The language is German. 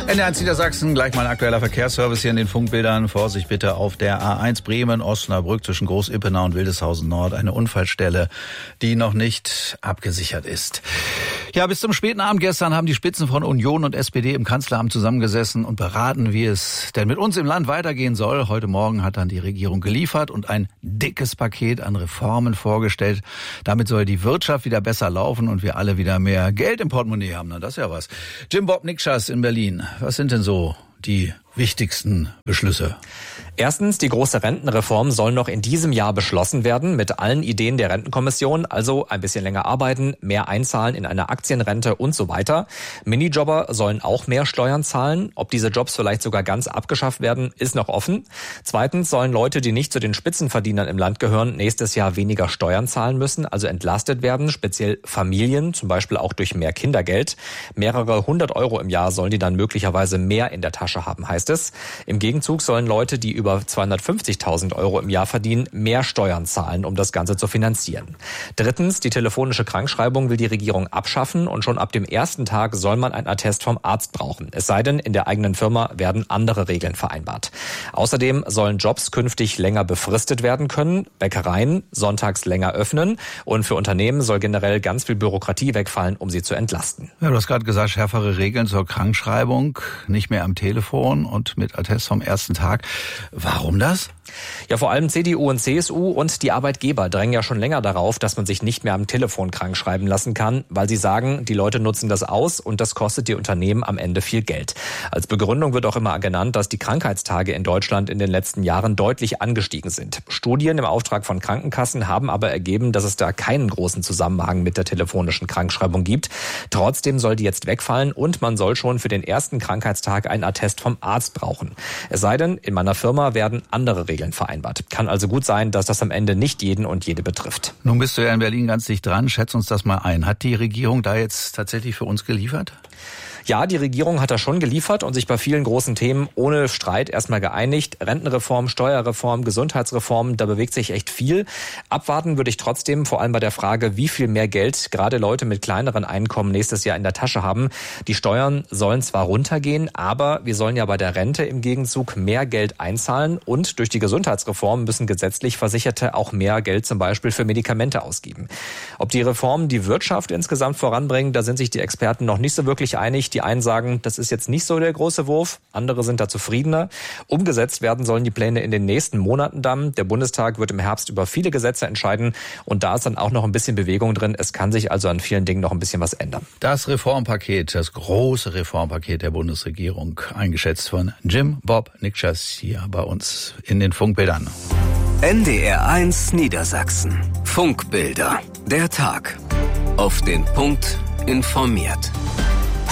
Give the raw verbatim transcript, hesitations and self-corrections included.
N D R eins Niedersachsen, gleich mal ein aktueller Verkehrsservice hier in den Funkbildern. Vorsicht bitte auf der A eins Bremen-Osnabrück zwischen Groß-Ippenau und Wildeshausen Nord. Eine Unfallstelle, die noch nicht abgesichert ist. Ja, bis zum späten Abend gestern haben die Spitzen von Union und S P D im Kanzleramt zusammengesessen und beraten, wie es denn mit uns im Land weitergehen soll. Heute Morgen hat dann die Regierung geliefert und ein dickes Paket an Reformen vorgestellt. Damit soll die Wirtschaft wieder besser laufen und wir alle wieder mehr Geld im Portemonnaie haben. Na, das ist ja was. Jim Bob Nikschas in Berlin. Was sind denn so die wichtigsten Beschlüsse? Erstens, die große Rentenreform soll noch in diesem Jahr beschlossen werden mit allen Ideen der Rentenkommission, also ein bisschen länger arbeiten, mehr einzahlen in eine Aktienrente und so weiter. Minijobber sollen auch mehr Steuern zahlen. Ob diese Jobs vielleicht sogar ganz abgeschafft werden, ist noch offen. Zweitens sollen Leute, die nicht zu den Spitzenverdienern im Land gehören, nächstes Jahr weniger Steuern zahlen müssen, also entlastet werden, speziell Familien, zum Beispiel auch durch mehr Kindergeld. Mehrere hundert Euro im Jahr sollen die dann möglicherweise mehr in der Tasche haben, heißt es. Im Gegenzug sollen Leute, die über zweihundertfünfzigtausend Euro im Jahr verdienen, mehr Steuern zahlen, um das Ganze zu finanzieren. Drittens, die telefonische Krankschreibung will die Regierung abschaffen und schon ab dem ersten Tag soll man einen Attest vom Arzt brauchen. Es sei denn, in der eigenen Firma werden andere Regeln vereinbart. Außerdem sollen Jobs künftig länger befristet werden können, Bäckereien sonntags länger öffnen und für Unternehmen soll generell ganz viel Bürokratie wegfallen, um sie zu entlasten. Ja, du hast gerade gesagt, schärfere Regeln zur Krankschreibung, nicht mehr am Telefon und mit Attest vom ersten Tag. Warum das? Ja, vor allem C D U und C S U und die Arbeitgeber drängen ja schon länger darauf, dass man sich nicht mehr am Telefon krank schreiben lassen kann, weil sie sagen, die Leute nutzen das aus und das kostet die Unternehmen am Ende viel Geld. Als Begründung wird auch immer genannt, dass die Krankheitstage in Deutschland in den letzten Jahren deutlich angestiegen sind. Studien im Auftrag von Krankenkassen haben aber ergeben, dass es da keinen großen Zusammenhang mit der telefonischen Krankschreibung gibt. Trotzdem soll die jetzt wegfallen und man soll schon für den ersten Krankheitstag einen Attest vom Arzt brauchen. Es sei denn, in meiner Firma werden andere Regeln vereinbart. Kann also gut sein, dass das am Ende nicht jeden und jede betrifft. Nun bist du ja in Berlin ganz dicht dran. Schätz uns das mal ein. Hat die Regierung da jetzt tatsächlich für uns geliefert? Ja, die Regierung hat da schon geliefert und sich bei vielen großen Themen ohne Streit erstmal geeinigt. Rentenreform, Steuerreform, Gesundheitsreform, da bewegt sich echt viel. Abwarten würde ich trotzdem, vor allem bei der Frage, wie viel mehr Geld gerade Leute mit kleineren Einkommen nächstes Jahr in der Tasche haben. Die Steuern sollen zwar runtergehen, aber wir sollen ja bei der Rente im Gegenzug mehr Geld einzahlen und durch die Gesundheitsreform müssen gesetzlich Versicherte auch mehr Geld zum Beispiel für Medikamente ausgeben. Ob die Reformen die Wirtschaft insgesamt voranbringen, da sind sich die Experten noch nicht so wirklich einig. Die einen sagen, das ist jetzt nicht so der große Wurf, andere sind da zufriedener. Umgesetzt werden sollen die Pläne in den nächsten Monaten dann. Der Bundestag wird im Herbst über viele Gesetze entscheiden und da ist dann auch noch ein bisschen Bewegung drin. Es kann sich also an vielen Dingen noch ein bisschen was ändern. Das Reformpaket, das große Reformpaket der Bundesregierung, eingeschätzt von Jim Bob Nikschas hier bei uns in den Funkbildern. N D R eins Niedersachsen. Funkbilder. Der Tag. Auf den Punkt informiert.